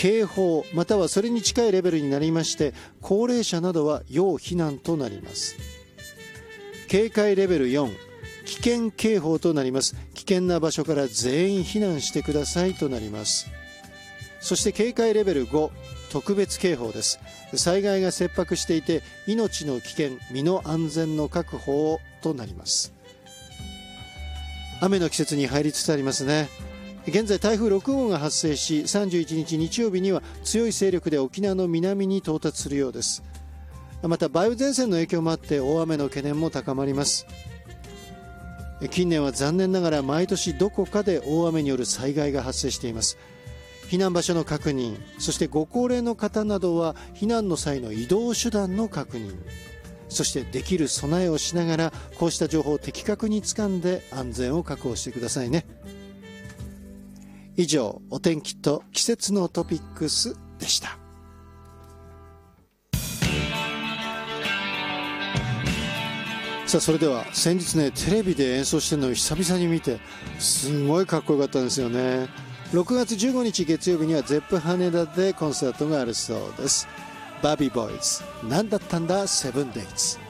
警報またはそれに近いレベルになりまして、高齢者などは要避難となります。警戒レベル4、危険警報となります。危険な場所から全員避難してくださいとなります。そして警戒レベル5、特別警報です。災害が切迫していて、命の危険、身の安全の確保となります。雨の季節に入りつつありますね。現在台風6号が発生し、31日日曜日には強い勢力で沖縄の南に到達するようです。また梅雨前線の影響もあって大雨の懸念も高まります。近年は残念ながら毎年どこかで大雨による災害が発生しています。避難場所の確認、そしてご高齢の方などは避難の際の移動手段の確認、そしてできる備えをしながら、こうした情報を的確につかんで安全を確保してくださいね。以上、お天気と季節のトピックスでした。さあ、それでは先日ね、テレビで演奏してるのを久々に見て、すごいかっこよかったんですよね。6月15日月曜日にはゼップ羽田でコンサートがあるそうです。バービーボーイズ、なんだったんだセブンデイズ。